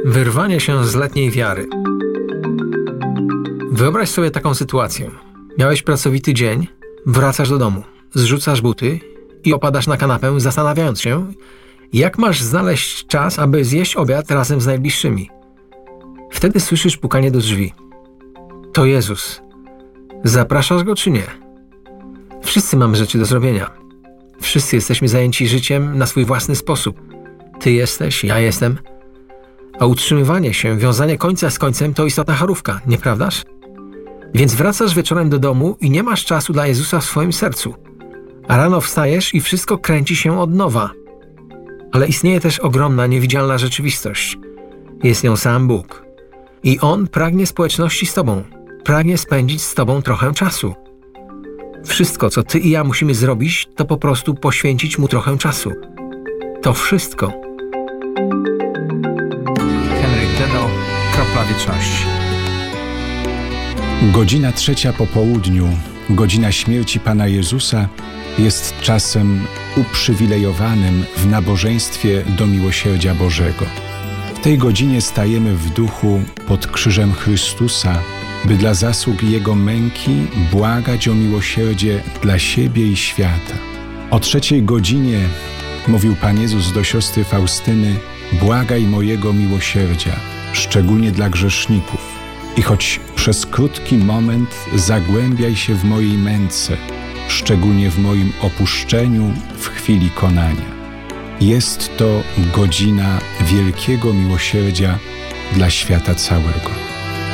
Wyrwanie się z letniej wiary. Wyobraź sobie taką sytuację. Miałeś pracowity dzień, wracasz do domu, zrzucasz buty i opadasz na kanapę, zastanawiając się, jak masz znaleźć czas, aby zjeść obiad razem z najbliższymi. Wtedy słyszysz pukanie do drzwi. To Jezus. Zapraszasz Go czy nie? Wszyscy mamy rzeczy do zrobienia. Wszyscy jesteśmy zajęci życiem na swój własny sposób. Ty jesteś, ja jestem. A utrzymywanie się, wiązanie końca z końcem to istotna charówka, nieprawdaż? Więc wracasz wieczorem do domu i nie masz czasu dla Jezusa w swoim sercu. A rano wstajesz i wszystko kręci się od nowa. Ale istnieje też ogromna, niewidzialna rzeczywistość. Jest nią sam Bóg. I On pragnie społeczności z Tobą. Pragnie spędzić z Tobą trochę czasu. Wszystko, co Ty i ja musimy zrobić, to po prostu poświęcić Mu trochę czasu. To wszystko. Henryk Dedo, Kropla Wieczności. Godzina 3 po południu, godzina śmierci Pana Jezusa, jest czasem uprzywilejowanym w nabożeństwie do miłosierdzia Bożego. W tej godzinie stajemy w duchu pod krzyżem Chrystusa, by dla zasług Jego męki błagać o miłosierdzie dla siebie i świata. O 3 godzinie mówił Pan Jezus do siostry Faustyny: błagaj mojego miłosierdzia, szczególnie dla grzeszników. I choć przez krótki moment zagłębiaj się w mojej męce, szczególnie w moim opuszczeniu w chwili konania. Jest to godzina wielkiego miłosierdzia dla świata całego.